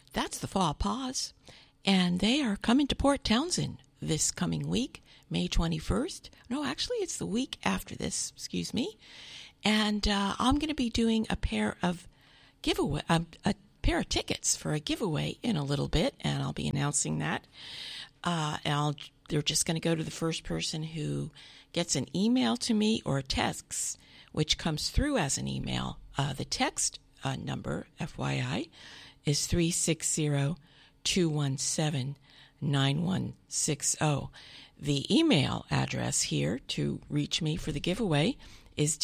That's the Fall Pause, and they are coming to Port Townsend this coming week, May 21st. No, actually, it's the week after this, excuse me. And I'm going to be doing a pair of tickets for a giveaway in a little bit, and I'll be announcing that. They're just going to go to the first person who gets an email to me or a text, which comes through as an email. The text number, FYI, is 360-217-9160. The email address here to reach me for the giveaway is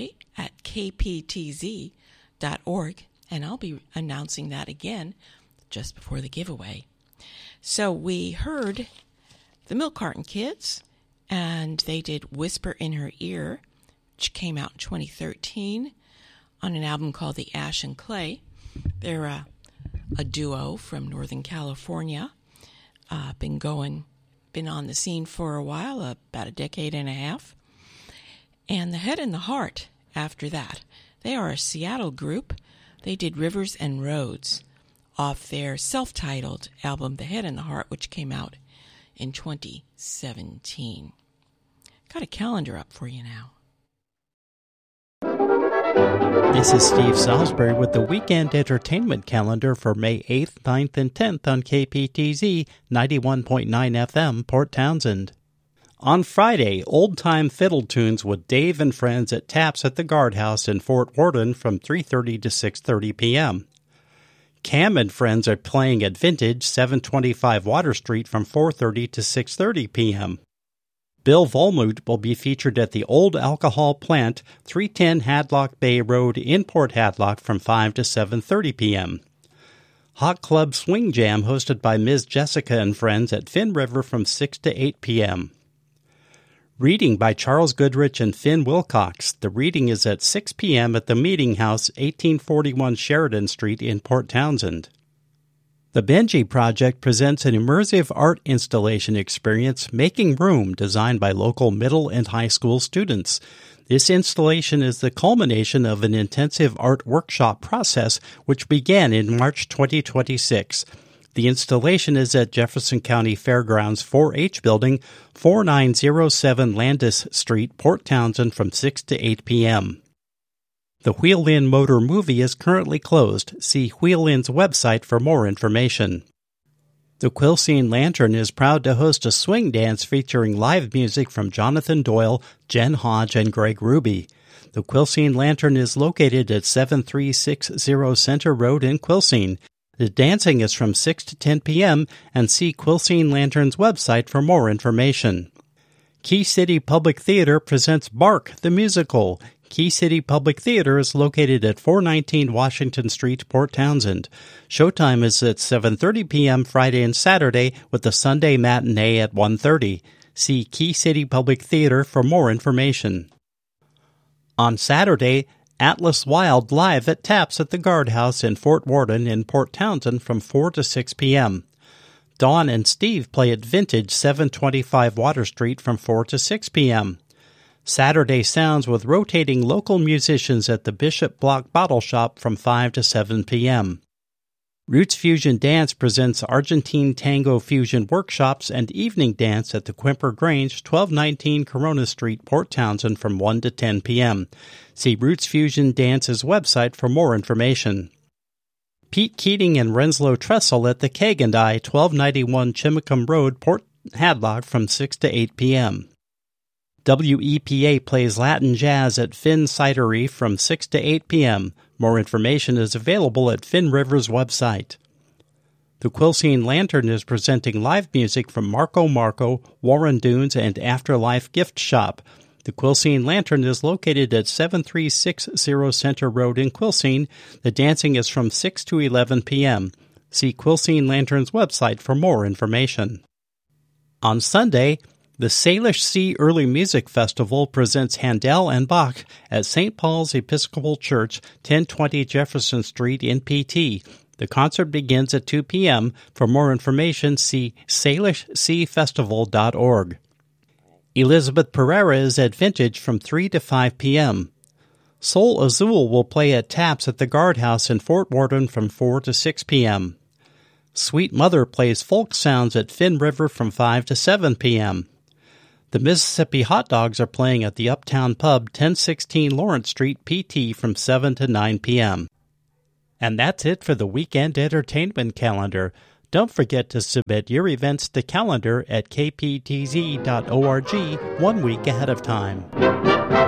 dj@kptz.org, and I'll be announcing that again just before the giveaway. So we heard the Milk Carton Kids, and they did Whisper in Her Ear, which came out in 2013 on an album called The Ash and Clay. They're a duo from Northern California, been on the scene for a while, about a decade and a half. And The Head and the Heart after that. They are a Seattle group. They did Rivers and Roads off their self-titled album, The Head and the Heart, which came out in 2017. Got a calendar up for you now. This is Steve Salisbury with the weekend entertainment calendar for May 8th, 9th, and 10th on KPTZ 91.9 FM, Port Townsend. On Friday, old-time fiddle tunes with Dave and Friends at Taps at the Guardhouse in Fort Worden from 3:30 to 6:30 p.m. Cam and Friends are playing at Vintage, 725 Water Street from 4:30 to 6:30 p.m. Bill Volmuth will be featured at the Old Alcohol Plant, 310 Hadlock Bay Road in Port Hadlock from 5 to 7:30 p.m. Hot Club Swing Jam hosted by Ms. Jessica and Friends at Finn River from 6 to 8 p.m. Reading by Charles Goodrich and Finn Wilcox. The reading is at 6 p.m. at the Meeting House, 1841 Sheridan Street in Port Townsend. The Benji Project presents an immersive art installation experience, Making Room, designed by local middle and high school students. This installation is the culmination of an intensive art workshop process which began in March 2026. The installation is at Jefferson County Fairgrounds 4-H Building, 4907 Landis Street, Port Townsend from 6 to 8 p.m. The Wheel-In Motor Movie is currently closed. See Wheel-In's website for more information. The Quilcene Lantern is proud to host a swing dance featuring live music from Jonathan Doyle, Jen Hodge, and Greg Ruby. The Quilcene Lantern is located at 7360 Center Road in Quilcene. The dancing is from 6 to 10 p.m. and see Quilcene Lantern's website for more information. Key City Public Theater presents Bark, the Musical. Key City Public Theater is located at 419 Washington Street, Port Townsend. Showtime is at 7:30 p.m. Friday and Saturday, with the Sunday matinee at 1:30. See Key City Public Theater for more information. On Saturday, Atlas Wild live at Taps at the Guardhouse in Fort Worden in Port Townsend from 4 to 6 p.m. Dawn and Steve play at Vintage, 725 Water Street from 4 to 6 p.m. Saturday Sounds with rotating local musicians at the Bishop Block Bottle Shop from 5 to 7 p.m. Roots Fusion Dance presents Argentine Tango Fusion Workshops and Evening Dance at the Quimper Grange, 1219 Corona Street, Port Townsend from 1 to 10 p.m. See Roots Fusion Dance's website for more information. Pete Keating and Renslow Tressel at the Keg and I, 1291 Chimacum Road, Port Hadlock from 6 to 8 p.m. WEPA plays Latin Jazz at Finn Cidery from 6 to 8 p.m. More information is available at Finn River's website. The Quilcene Lantern is presenting live music from Marco Marco, Warren Dunes, and Afterlife Gift Shop. The Quilcene Lantern is located at 7360 Center Road in Quilcene. The dancing is from 6 to 11 p.m. See Quilcene Lantern's website for more information. On Sunday, the Salish Sea Early Music Festival presents Handel and Bach at St. Paul's Episcopal Church, 1020 Jefferson Street in PT. The concert begins at 2 p.m. For more information, see salishseafestival.org. Elizabeth Pereira is at Vintage from 3 to 5 p.m. Soul Azul will play at Taps at the Guardhouse in Fort Worden from 4 to 6 p.m. Sweet Mother plays folk sounds at Finn River from 5 to 7 p.m. The Mississippi Hot Dogs are playing at the Uptown Pub, 1016 Lawrence Street, PT, from 7 to 9 p.m. And that's it for the weekend entertainment calendar. Don't forget to submit your events to calendar at kptz.org 1 week ahead of time.